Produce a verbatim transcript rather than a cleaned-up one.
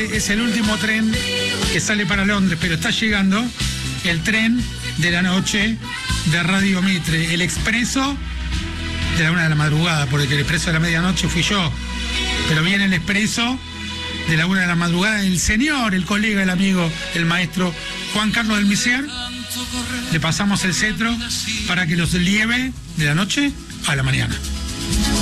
Es el último tren que sale para Londres, pero está llegando el tren de la noche de Radio Mitre, el expreso de la una de la madrugada, porque el expreso de la medianoche fui yo, pero viene el expreso de la una de la madrugada, el señor, el colega, el amigo, el maestro Juan Carlos del Miser. Le pasamos el cetro para que los lleve de la noche a la mañana.